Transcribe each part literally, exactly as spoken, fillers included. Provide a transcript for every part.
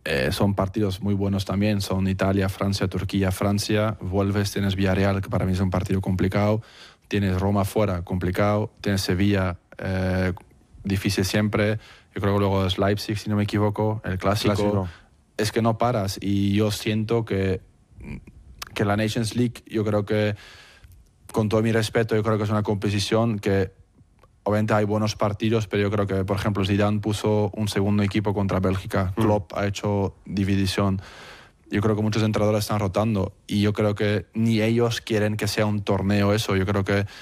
eh, son partidos muy buenos también, son Italia, Francia, Turquía, Francia, vuelves, tienes Villarreal, que para mí es un partido complicado, tienes Roma fuera, complicado, tienes Sevilla, eh, difícil siempre, yo creo que luego es Leipzig, si no me equivoco, el clásico, Clásico. Es que no paras, y yo siento que, que la Nations League, yo creo que, con todo mi respeto, yo creo que es una competición que obviamente hay buenos partidos, pero yo creo que, por ejemplo, Zidane puso un segundo equipo contra Bélgica, Mm. Klopp ha hecho división. Yo creo que muchos entrenadores están rotando y yo creo que ni ellos quieren que sea un torneo eso. Yo creo que...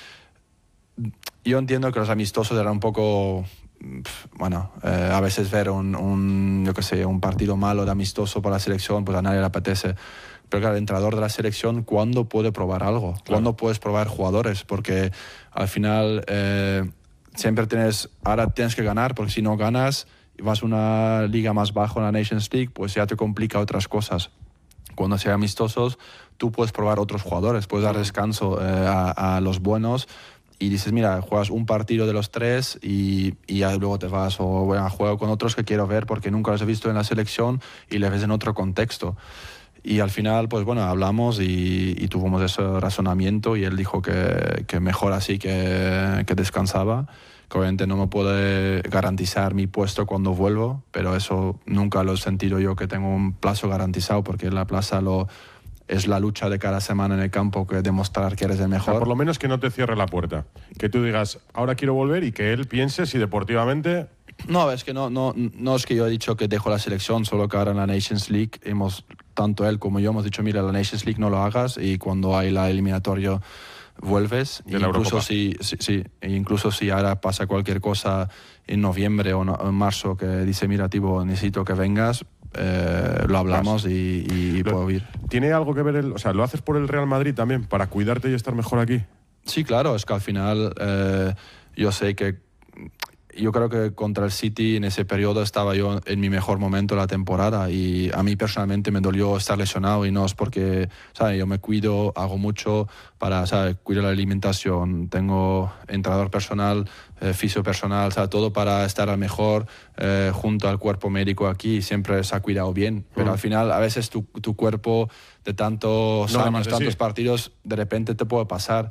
Yo entiendo que los amistosos eran un poco... Bueno, eh, a veces ver un, un, yo qué sé, un partido malo de amistoso para la selección, pues a nadie le apetece. Pero claro, el entrenador de la selección, ¿cuándo puede probar algo? Claro. ¿Cuándo puedes probar jugadores? Porque al final eh, siempre tienes, ahora tienes que ganar, porque si no ganas y vas a una liga más baja en la Nations League, pues ya te complica otras cosas. Cuando sean amistosos, tú puedes probar otros jugadores, puedes dar descanso eh, a, a los buenos. Y dices, mira, juegas un partido de los tres y, y ya luego te vas, o bueno, juego con otros que quiero ver porque nunca los he visto en la selección y les ves en otro contexto. Y al final, pues bueno, hablamos y, y tuvimos ese razonamiento y él dijo que, que mejor así que, que descansaba, que obviamente no me puede garantizar mi puesto cuando vuelvo, pero eso nunca lo he sentido yo que tengo un plazo garantizado, porque en la plaza lo... es la lucha de cada semana en el campo, que demostrar que eres el mejor. O sea, por lo menos que no te cierre la puerta. Que tú digas, ahora quiero volver, y que él piense si deportivamente... No, es que no, no, no es que yo he dicho que dejo la selección, solo que ahora en la Nations League hemos, tanto él como yo hemos dicho, mira, la Nations League no lo hagas, y cuando hay la eliminatoria vuelves. De la incluso Eurocopa. si, si, sí, e incluso si ahora pasa cualquier cosa en noviembre o, no, en marzo que dice, mira, Tibo, necesito que vengas, eh, lo hablamos y, y, y Lo- puedo ir. ¿Tiene algo que ver el, o sea, lo haces por el Real Madrid también, para cuidarte y estar mejor aquí? Sí, claro, es que al final eh, yo sé que yo creo que contra el City en ese periodo estaba yo en mi mejor momento de la temporada, y a mí personalmente me dolió estar lesionado, y no es porque, ¿sabes? Yo me cuido, hago mucho para, ¿sabes? Cuido la alimentación, tengo entrenador personal, eh, fisio personal, ¿sabes? Todo para estar al mejor eh, junto al cuerpo médico aquí, y siempre se ha cuidado bien, pero Mm. al final a veces tu, tu cuerpo de tantos No da años, más de tantos sí. partidos, de repente te puede pasar.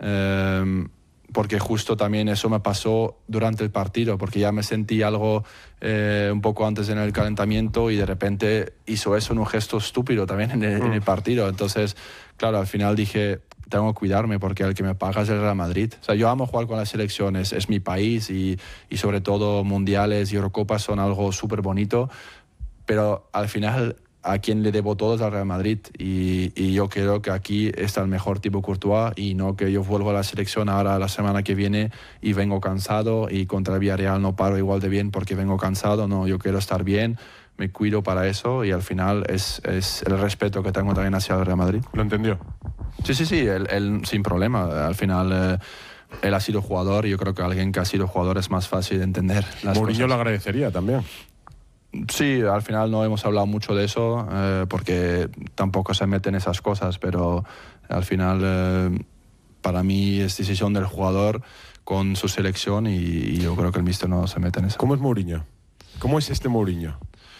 Eh, porque justo también eso me pasó durante el partido, porque ya me sentí algo eh, un poco antes en el calentamiento, y de repente hizo eso en un gesto estúpido también en el, Mm. en el partido. Entonces, claro, al final dije, tengo que cuidarme, porque el que me paga es el Real Madrid. O sea, yo amo jugar con las selecciones, es mi país, y, y sobre todo mundiales y Eurocopas son algo súper bonito, pero al final a quien le debo todo es al Real Madrid, y, y yo creo que aquí está el mejor tipo Courtois, y no que yo vuelvo a la selección ahora la semana que viene y vengo cansado, y contra el Villarreal no paro igual de bien porque vengo cansado. No, yo quiero estar bien, me cuido para eso, y al final es, es el respeto que tengo también hacia el Real Madrid. ¿Lo entendió? Sí, sí, sí, él, él sin problema. Al final eh, él ha sido jugador, y yo creo que alguien que ha sido jugador es más fácil de entender las Mourinho cosas. lo agradecería también. Sí, al final no hemos hablado mucho de eso, eh, porque tampoco se meten esas cosas, pero al final eh, para mí es decisión del jugador con su selección, y, y yo creo que el míster no se mete en eso. ¿Cómo es Mourinho? ¿Cómo es este Mourinho?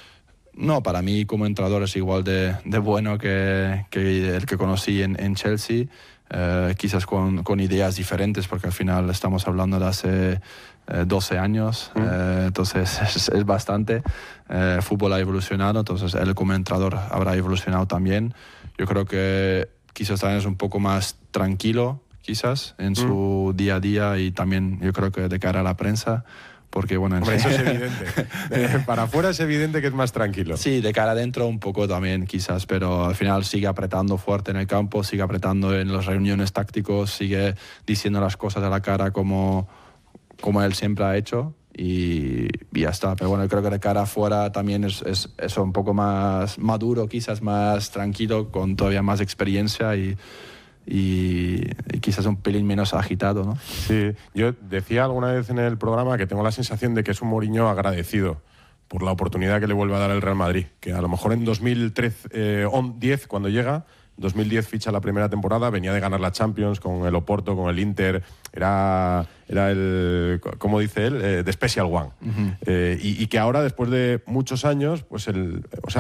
No, para mí como entrenador es igual de, de bueno que, que el que conocí en, en Chelsea, eh, quizás con, con ideas diferentes, porque al final estamos hablando de hace eh, doce años, Mm. eh, entonces es, es bastante. Eh, el fútbol ha evolucionado, entonces él como entrenador habrá evolucionado también. Yo creo que quizás también es un poco más tranquilo, quizás, en su día a día, y también yo creo que de cara a la prensa, porque bueno... en- Hombre, eso es evidente. Eh, Para afuera es evidente que es más tranquilo. Sí, de cara adentro un poco también quizás, pero al final sigue apretando fuerte en el campo, sigue apretando en las reuniones tácticos, sigue diciendo las cosas a la cara como, como él siempre ha hecho, y, y ya está. Pero bueno, yo creo que de cara afuera también es, es, es un poco más maduro, quizás más tranquilo, con todavía más experiencia, y, y, y quizás un pelín menos agitado, ¿no? Sí, yo decía alguna vez en el programa que tengo la sensación de que es un Mourinho agradecido por la oportunidad que le vuelve a dar el Real Madrid, que a lo mejor en dos mil diez, cuando llega, dos mil diez ficha la primera temporada, venía de ganar la Champions con el Oporto, con el Inter, era, era el, como dice él, eh, the special one. Uh-huh. eh, y, y que ahora, después de muchos años, pues el, o sea,